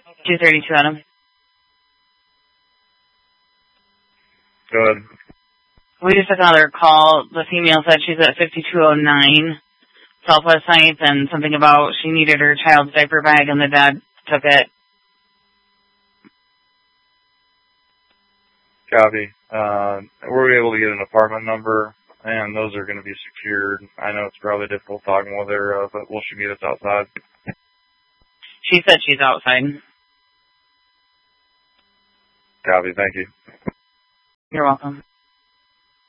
232 Adam. Good. We just took another call. The female said she's at 5209 Southwest 9th and something about she needed her child's diaper bag and the dad took it. Copy. Were we able to get an apartment number? And those are going to be secured. I know it's probably difficult talking with her, but will she meet us outside? She said she's outside. Copy. Thank you. You're welcome.